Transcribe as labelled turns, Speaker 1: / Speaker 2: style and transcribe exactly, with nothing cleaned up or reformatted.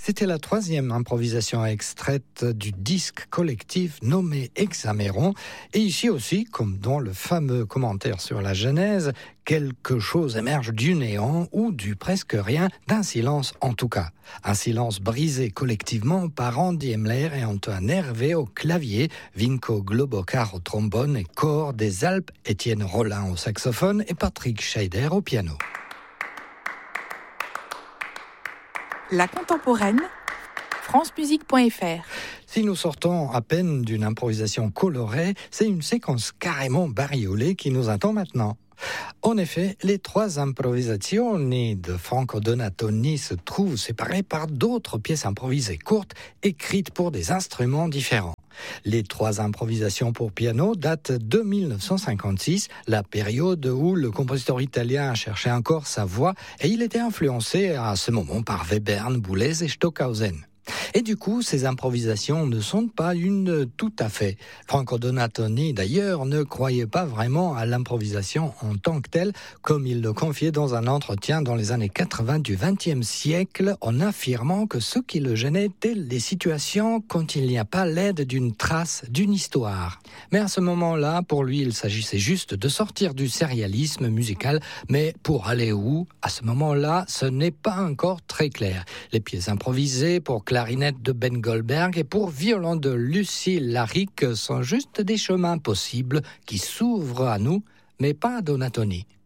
Speaker 1: C'était la troisième improvisation extraite du disque collectif nommé Hexaméron. Et ici aussi, comme dans le fameux commentaire sur la Genèse, quelque chose émerge du néant ou du presque rien, d'un silence en tout cas. Un silence brisé collectivement par Andy Emler et Antoine Hervé au clavier, Vinko Globokar au trombone et corps des Alpes, Étienne Rollin au saxophone et Patrick Scheider au piano.
Speaker 2: La contemporaine, france musique point f r.
Speaker 1: Si nous sortons à peine d'une improvisation colorée, c'est une séquence carrément bariolée qui nous attend maintenant. En effet, les trois improvisazioni de Franco Donatoni se trouvent séparées par d'autres pièces improvisées courtes, écrites pour des instruments différents. Les trois improvisations pour piano datent de dix-neuf cent cinquante-six, la période où le compositeur italien cherchait encore sa voix et il était influencé à ce moment par Webern, Boulez et Stockhausen. Et du coup, ces improvisations ne sont pas une tout à fait. Franco Donatoni, d'ailleurs, ne croyait pas vraiment à l'improvisation en tant que telle, comme il le confiait dans un entretien dans les années quatre-vingts du vingtième siècle, en affirmant que ce qui le gênait étaient les situations quand il n'y a pas l'aide d'une trace, d'une histoire. Mais à ce moment-là, pour lui, il s'agissait juste de sortir du sérialisme musical, mais pour aller où? À ce moment-là, ce n'est pas encore très clair. Les pièces improvisées pour clarinette de Ben Goldberg et pour violon de Lucie Laric sont juste des chemins possibles qui s'ouvrent à nous, mais pas à Donatoni.